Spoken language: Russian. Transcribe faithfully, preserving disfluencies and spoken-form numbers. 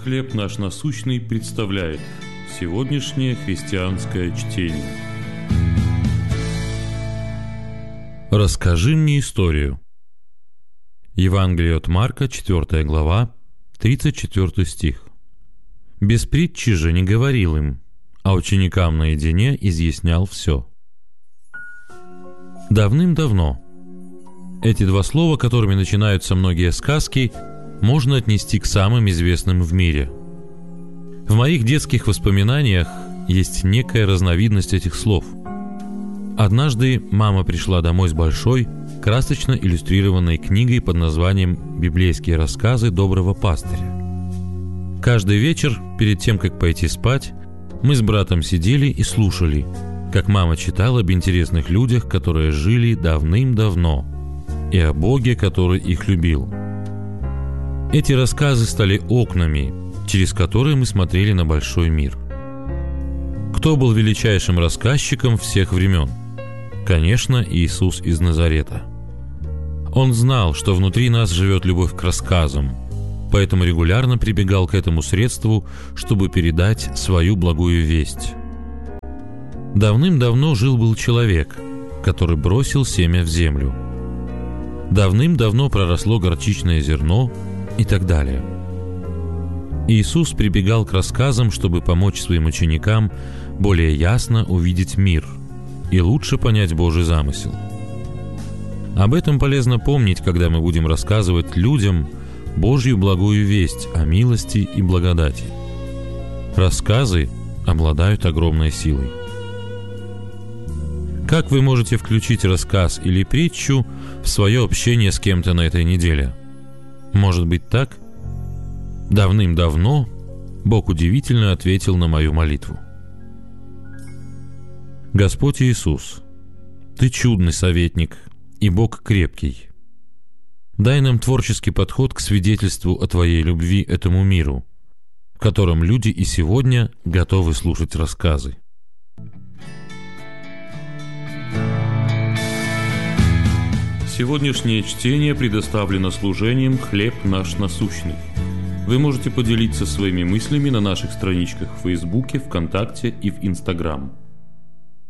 «Хлеб наш насущный» представляет сегодняшнее христианское чтение. Расскажи мне историю. Евангелие от Марка, четвёртая глава, тридцать четвёртый стих. «Без притчи же не говорил им, а ученикам наедине изъяснял все». Давным-давно. Эти два слова, которыми начинаются многие сказки, можно отнести к самым известным в мире. В моих детских воспоминаниях есть некая разновидность этих слов. Однажды мама пришла домой с большой, красочно иллюстрированной книгой под названием «Библейские рассказы доброго пастыря». Каждый вечер, перед тем, как пойти спать, мы с братом сидели и слушали, как мама читала об интересных людях, которые жили давным-давно, и о Боге, который их любил. Эти рассказы стали окнами, через которые мы смотрели на большой мир. Кто был величайшим рассказчиком всех времен? Конечно, Иисус из Назарета. Он знал, что внутри нас живет любовь к рассказам, поэтому регулярно прибегал к этому средству, чтобы передать свою благую весть. Давным-давно жил-был человек, который бросил семя в землю. Давным-давно проросло горчичное зерно, и так далее. Иисус прибегал к рассказам, чтобы помочь своим ученикам более ясно увидеть мир и лучше понять Божий замысел. Об этом полезно помнить, когда мы будем рассказывать людям Божью благую весть о милости и благодати. Рассказы обладают огромной силой. Как вы можете включить рассказ или притчу в свое общение с кем-то на этой неделе? Может быть так? Давным-давно Бог удивительно ответил на мою молитву. Господь Иисус, Ты чудный советник и Бог крепкий. Дай нам творческий подход к свидетельству о Твоей любви этому миру, в котором люди и сегодня готовы слушать рассказы. Сегодняшнее чтение предоставлено служением «Хлеб наш насущный». Вы можете поделиться своими мыслями на наших страничках в Фейсбуке, ВКонтакте и в Инстаграм.